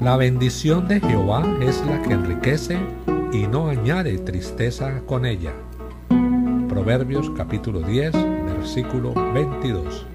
La bendición de Jehová es la que enriquece y no añade tristeza con ella. Proverbios capítulo 10, versículo 22.